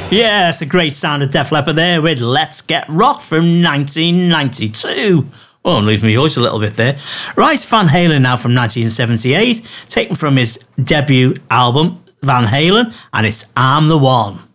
Yes, the great sound of Def Leppard there with Let's Get Rock from 1992. Oh, I'm losing my voice a little bit there. Right, Van Halen now from 1978, taken from his debut album, Van Halen, and it's I'm the One.